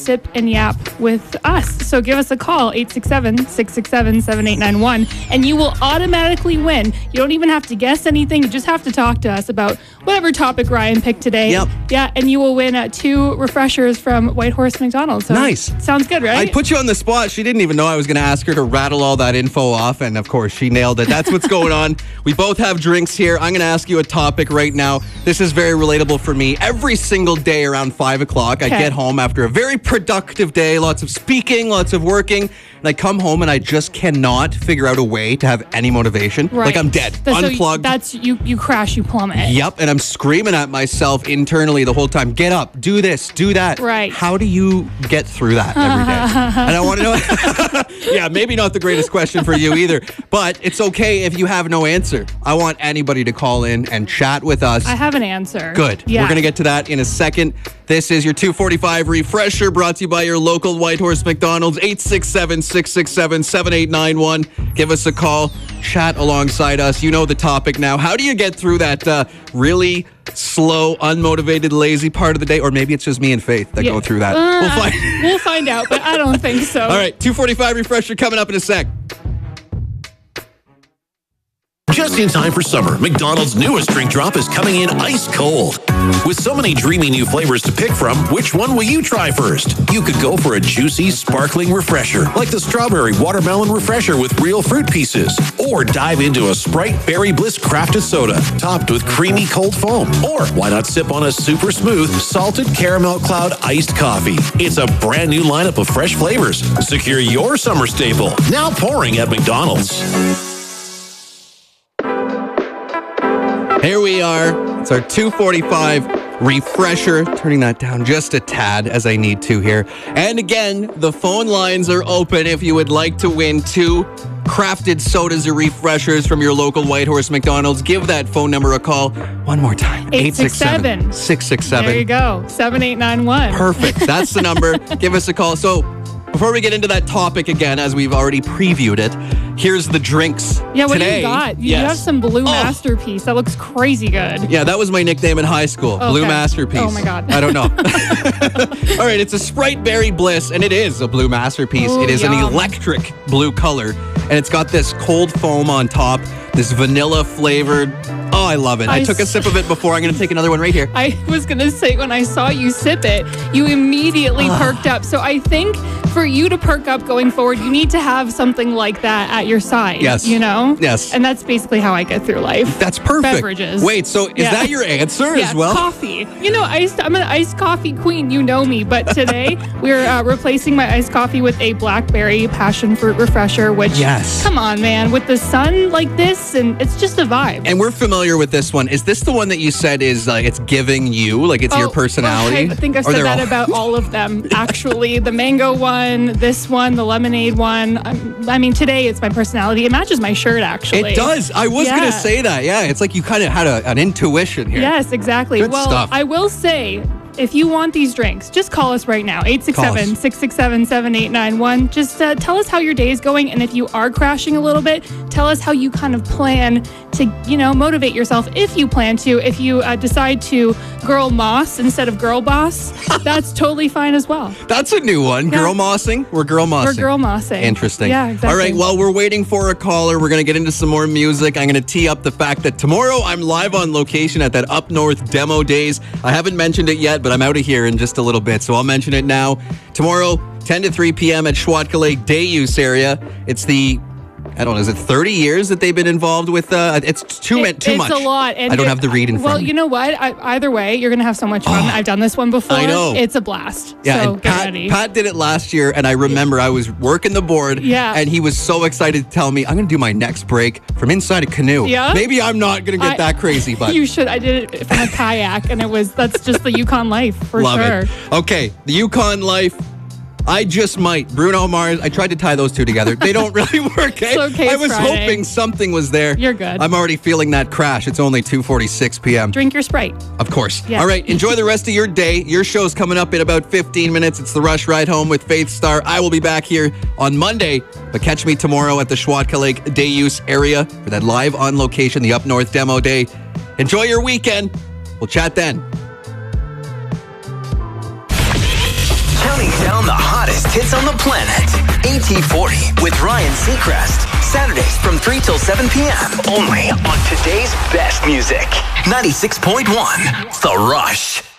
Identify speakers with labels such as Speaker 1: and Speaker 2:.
Speaker 1: sip and yap with us. So give us a call, 867-667-7891, and you will automatically win. You don't even have to guess anything. You just have to talk to us about whatever topic Ryan picked today.
Speaker 2: Yep.
Speaker 1: Yeah, and you will win 2 refreshers from Whitehorse McDonald's. So
Speaker 2: nice.
Speaker 1: Sounds good, right?
Speaker 2: I put you on the spot. She didn't even know I was going to ask her to rattle all that info off, and of course, she nailed it. That's what's going on. We both have drinks here. I'm going to ask you a topic right now. This is very relatable for me. Every single day around 5 o'clock, I get home after a very productive day, lots of speaking, lots of working, and I come home and I just cannot figure out a way to have any motivation.
Speaker 1: Right.
Speaker 2: Like I'm dead, unplugged.
Speaker 1: That's you crash, you plummet.
Speaker 2: Yep, and I'm screaming at myself internally the whole time, get up, do this, do that.
Speaker 1: Right.
Speaker 2: How do you get through that every day? And I want to know, yeah, maybe not the greatest question for you either, but it's okay if you have no answer. I want anybody to call in and chat with us.
Speaker 1: I have an answer.
Speaker 2: Good.
Speaker 1: Yeah.
Speaker 2: We're going to get to that in a second. This is your 245 refresher brought to you by your local Whitehorse McDonald's, 867-667-7891. Give us a call. Chat alongside us. You know the topic now. How do you get through that really slow, unmotivated, lazy part of the day? Or maybe it's just me and Faith that go through that.
Speaker 1: We'll find out, but I don't think so.
Speaker 2: All right, 245 refresher coming up in a sec.
Speaker 3: Just in time for summer, McDonald's newest drink drop is coming in ice cold. With so many dreamy new flavors to pick from, which one will you try first? You could go for a juicy, sparkling refresher, like the strawberry watermelon refresher with real fruit pieces. Or dive into a Sprite Berry Bliss crafted soda, topped with creamy cold foam. Or why not sip on a super smooth, salted caramel cloud iced coffee? It's a brand new lineup of fresh flavors. Secure your summer staple, now pouring at McDonald's.
Speaker 2: Here we are. It's our 245 refresher. Turning that down just a tad as I need to here. And again, the phone lines are open if you would like to win 2 crafted sodas or refreshers from your local Whitehorse McDonald's. Give that phone number a call one more time.
Speaker 1: 867-667. There you go. 7891.
Speaker 2: Perfect. That's the number. Give us a call. So before we get into that topic again, as we've already previewed it, here's the drinks.
Speaker 1: Yeah, what
Speaker 2: today.
Speaker 1: do you got? You have some Blue Masterpiece. That looks crazy good.
Speaker 2: Yeah, that was my nickname in high school.
Speaker 1: Okay.
Speaker 2: Blue Masterpiece.
Speaker 1: Oh my God.
Speaker 2: I don't know. All right, it's a Sprite Berry Bliss, and it is a Blue Masterpiece.
Speaker 1: Ooh,
Speaker 2: it is
Speaker 1: yum.
Speaker 2: an electric blue color, and it's got this cold foam on top, this vanilla flavored. Oh, I love it. I took a sip of it before. I'm going to take another one right here.
Speaker 1: I was going to say, when I saw you sip it, you immediately perked up. So I think for you to perk up going forward, you need to have something like that at your side.
Speaker 2: Yes.
Speaker 1: You know?
Speaker 2: Yes.
Speaker 1: And that's basically how I get through life.
Speaker 2: That's perfect.
Speaker 1: Beverages.
Speaker 2: Wait, so is that your answer as well?
Speaker 1: Coffee. You know, I'm an iced coffee queen. You know me. But today, we're replacing my iced coffee with a blackberry passion fruit refresher, which, come on, man. With the sun like this, and it's just a vibe.
Speaker 2: And we're familiar with this one. Is this the one that you said is it's giving you, like it's your personality?
Speaker 1: I think I've said that about all of them, actually. The mango one, this one, the lemonade one. I mean, today it's my personality. It matches my shirt, actually.
Speaker 2: It does. I was going to say that. Yeah, it's like you kind of had an intuition here.
Speaker 1: Yes, exactly.
Speaker 2: Good stuff.
Speaker 1: I will say, if you want these drinks, just call us right now, 867-667-7891. Just tell us how your day is going, and if you are crashing a little bit, tell us how you kind of plan to, motivate yourself if you plan to. If you decide to girl moss instead of girl boss, that's totally fine as well.
Speaker 2: That's a new one.
Speaker 1: Yeah.
Speaker 2: Girl mossing? We're girl mossing.
Speaker 1: We're girl mossing.
Speaker 2: Interesting.
Speaker 1: Yeah, exactly.
Speaker 2: All right, while we're waiting for a caller, we're going to get into some more music. I'm going to tee up the fact that tomorrow I'm live on location at that Up North Demo Days. I haven't mentioned it yet, but I'm out of here in just a little bit, so I'll mention it now. Tomorrow, 10 to 3 p.m. at Schwatka Lake Day Use area. It's the, I don't know, is it 30 years that they've been involved with, it's too much.
Speaker 1: It's a lot. And
Speaker 2: I don't have the read in front of me.
Speaker 1: Well, you know what? Either way, you're going to have so much fun. I've done this one before.
Speaker 2: I know.
Speaker 1: It's a blast.
Speaker 2: Yeah,
Speaker 1: so
Speaker 2: and
Speaker 1: get ready.
Speaker 2: Pat did it last year, and I remember I was working the board, and he was so excited to tell me, I'm going to do my next break from inside a canoe.
Speaker 1: Yeah?
Speaker 2: Maybe I'm not going to get that crazy, but...
Speaker 1: You should. I did it from a kayak, and that's just the Yukon life, for
Speaker 2: Love
Speaker 1: sure.
Speaker 2: it. Okay, the Yukon life... I just might. Bruno Mars. I tried to tie those two together. They don't really work.
Speaker 1: It's okay,
Speaker 2: I was
Speaker 1: Friday.
Speaker 2: hoping something was there.
Speaker 1: You're good.
Speaker 2: I'm already feeling that crash. It's only 2:46 p.m.
Speaker 1: Drink your Sprite.
Speaker 2: Of course.
Speaker 1: Yeah.
Speaker 2: All right. Enjoy the rest of your day. Your show's coming up in about 15 minutes. It's the Rush Ride Home with Faith Star. I will be back here on Monday, but catch me tomorrow at the Schwatka Lake Day Use area for that live on location, the Up North Demo Day. Enjoy your weekend. We'll chat then.
Speaker 4: Counting down biggest hits on the planet. AT40 with Ryan Seacrest. Saturdays from 3 till 7 p.m. Only on today's best music. 96.1 The Rush.